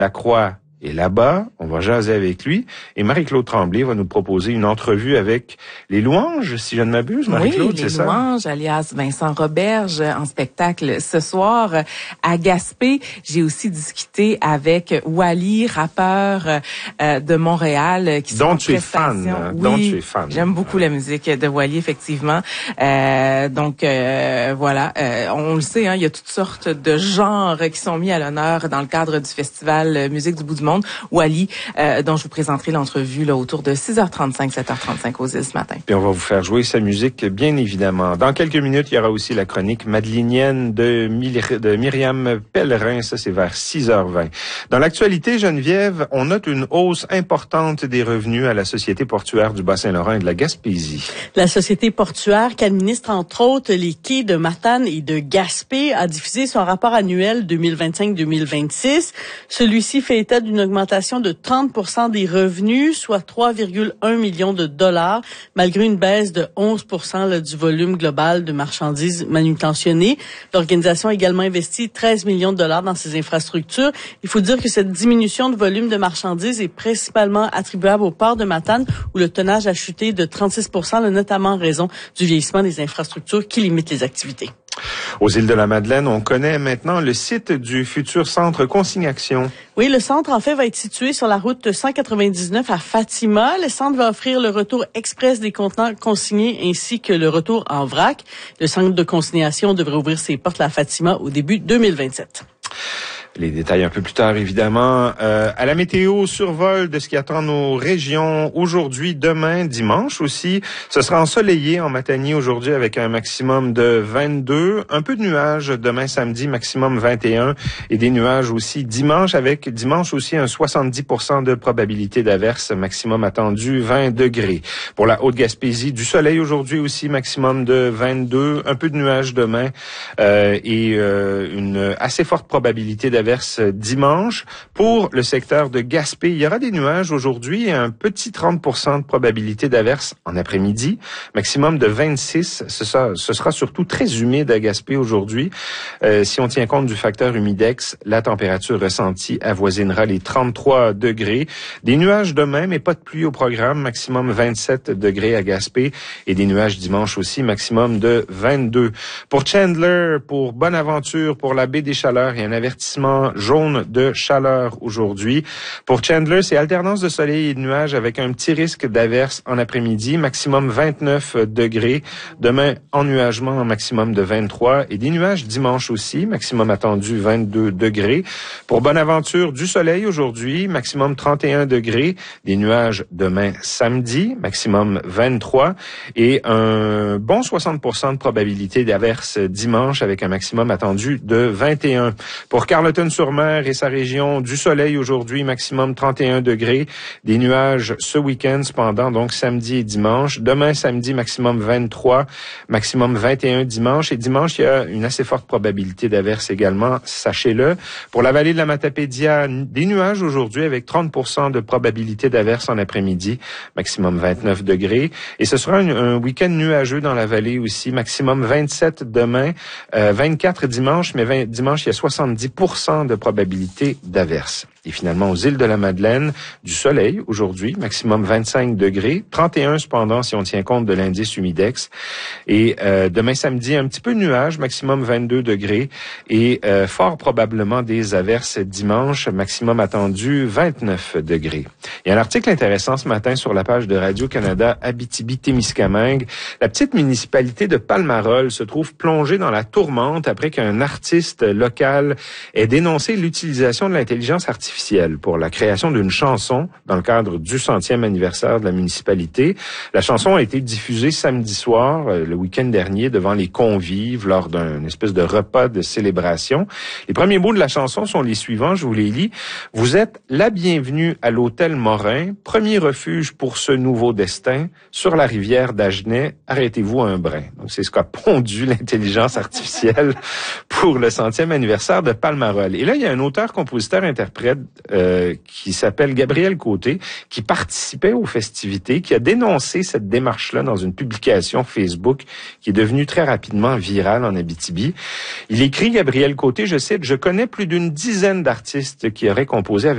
Lacroix est là-bas, on va jaser avec lui. Et Marie-Claude Tremblay va nous proposer une entrevue avec les Louanges, si je ne m'abuse, Marie-Claude, c'est ça? Oui, les Louanges, alias Vincent Roberge, en spectacle ce soir à Gaspé. J'ai aussi discuté avec Wally, rappeur de Montréal, qui dont tu es fan. Oui, dont tu es fan. J'aime beaucoup la musique de Wally, effectivement. Voilà, on le sait, hein, il y a toutes sortes de genres qui sont mis à l'honneur dans le cadre du festival Musique du bout du monde. Wally, dont je vous présenterai l'entrevue là, autour de 6h35, 7h35 aux îles ce matin. Puis on va vous faire jouer sa musique, bien évidemment. Dans quelques minutes, il y aura aussi la chronique madelinienne de Myriam Pellerin. Ça, c'est vers 6h20. Dans l'actualité, Geneviève, on note une hausse importante des revenus à la Société portuaire du Bas-Saint-Laurent et de la Gaspésie. La Société portuaire, qui administre entre autres les quais de Matane et de Gaspé, a diffusé son rapport annuel 2025-2026. Celui-ci fait état d'une augmentation de 30% des revenus, soit 3,1 millions de dollars, malgré une baisse de 11% du volume global de marchandises manutentionnées. L'organisation a également investi 13 millions de dollars dans ses infrastructures. Il faut dire que cette diminution de volume de marchandises est principalement attribuable au port de Matane, où le tonnage a chuté de 36%, notamment en raison du vieillissement des infrastructures qui limitent les activités. Aux îles de la Madeleine, on connaît maintenant le site du futur centre Consignation. Oui, le centre, en fait, va être situé sur la route 199 à Fatima. Le centre va offrir le retour express des contenants consignés ainsi que le retour en vrac. Le centre de consignation devrait ouvrir ses portes à Fatima au début 2027. Les détails un peu plus tard, évidemment. À la météo, survol de ce qui attend nos régions aujourd'hui, demain, dimanche aussi. Ce sera ensoleillé en Matanie aujourd'hui avec un maximum de 22. Un peu de nuages demain samedi, maximum 21. Et des nuages aussi dimanche avec dimanche aussi un 70% de probabilité d'averse, maximum attendu 20 degrés. Pour la Haute-Gaspésie, du soleil aujourd'hui aussi, maximum de 22. Un peu de nuages demain et une assez forte probabilité d'averse dimanche. Pour le secteur de Gaspé, il y aura des nuages aujourd'hui et un petit 30% de probabilité d'averse en après-midi, maximum de 26. Ce sera surtout très humide à Gaspé aujourd'hui. Si on tient compte du facteur humidex, la température ressentie avoisinera les 33 degrés. Des nuages demain, mais pas de pluie au programme, maximum 27 degrés à Gaspé et des nuages dimanche aussi, maximum de 22. Pour Chandler, pour Bonaventure, pour la baie des Chaleurs, il y a un avertissement jaune de chaleur aujourd'hui. Pour Chandler, c'est alternance de soleil et de nuages avec un petit risque d'averse en après-midi, maximum 29 degrés. Demain, ennuagement, un maximum de 23 et des nuages dimanche aussi, maximum attendu 22 degrés. Pour Bonaventure, du soleil aujourd'hui, maximum 31 degrés. Des nuages demain samedi, maximum 23 et un bon 60% de probabilité d'averse dimanche avec un maximum attendu de 21. Pour Carleton-sur-Mer et sa région, du soleil aujourd'hui, maximum 31 degrés. Des nuages ce week-end, cependant, donc samedi et dimanche. Demain, samedi, maximum 23, maximum 21 dimanche. Et dimanche, il y a une assez forte probabilité d'averse également, sachez-le. Pour la vallée de la Matapédia, des nuages aujourd'hui avec 30% de probabilité d'averse en après-midi, maximum 29 degrés. Et ce sera un week-end nuageux dans la vallée aussi, maximum 27 demain, 24 dimanche, mais dimanche, il y a 70% de probabilité d'averse. Et finalement, aux îles de la Madeleine, du soleil aujourd'hui, maximum 25 degrés, 31 cependant si on tient compte de l'indice humidex. Et demain samedi, un petit peu de nuages, maximum 22 degrés et fort probablement des averses dimanche, maximum attendu 29 degrés. Il y a un article intéressant ce matin sur la page de Radio-Canada Abitibi-Témiscamingue. La petite municipalité de Palmarol se trouve plongée dans la tourmente après qu'un artiste local ait dénoncé l'utilisation de l'intelligence artificielle pour la création d'une chanson dans le cadre du 100e anniversaire de la municipalité. La chanson a été diffusée samedi soir, le week-end dernier, devant les convives lors d'un espèce de repas de célébration. Les premiers mots de la chanson sont les suivants, je vous les lis. « Vous êtes la bienvenue à l'hôtel Morin, premier refuge pour ce nouveau destin. Sur la rivière d'Agenais, arrêtez-vous un brin. » Donc, c'est ce qu'a pondu l'intelligence artificielle pour le 100e anniversaire de Palmarol. Et là, il y a un auteur-compositeur-interprète qui s'appelle Gabriel Côté, qui participait aux festivités, qui a dénoncé cette démarche-là dans une publication Facebook qui est devenue très rapidement virale en Abitibi. Il écrit, Gabriel Côté, je cite, « Je connais plus d'une dizaine d'artistes qui auraient composé avec